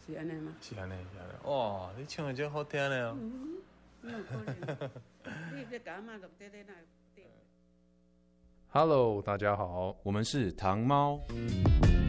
是安尼吗？ 是安尼，哇，你唱的真好听呢哦。 没有可能，你别甲嘛录在那对。 Hello， 大家好，我们是糖猫。